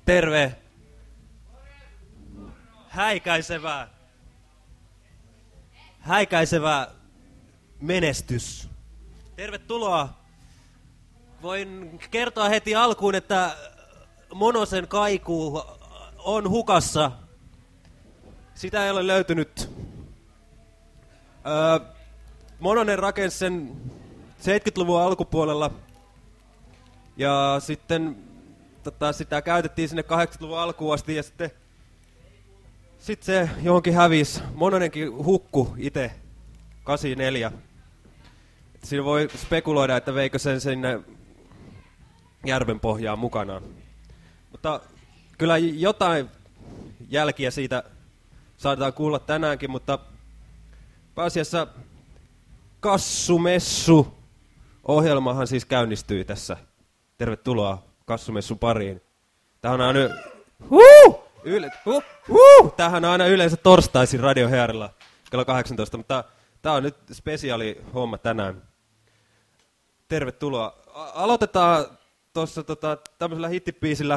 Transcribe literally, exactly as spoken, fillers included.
Terve. Häikäisevä. Häikäisevä menestys. Tervetuloa. Voin kertoa heti alkuun, että Monosen kaikuu on hukassa. Sitä ei ole löytynyt. Öö, Mononen rakensi sen seitsemänkymmentäluvun alkupuolella. Ja sitten tota, sitä käytettiin sinne kahdeksankymmentäluvun alkuun asti ja sitten sit se johonkin hävisi. Mononenkin hukku itse kahdeksankymmentäneljä. Siinä voi spekuloida, että veikö sen sinne järven pohjaan mukanaan. Mutta kyllä jotain jälkiä siitä saadaan kuulla tänäänkin, mutta pääasiassa Kassumessu-ohjelmahan siis käynnistyi tässä. Tervetuloa Kassumessun pariin. Tämähän on aina, huu! Yle, huh, huh! Tämähän on aina yleensä torstaisin Radio Hearilla kello kahdeksantoista, mutta tämä on nyt spesiaali homma tänään. Tervetuloa. A- aloitetaan tuossa tota, tämmöisellä hittipiisillä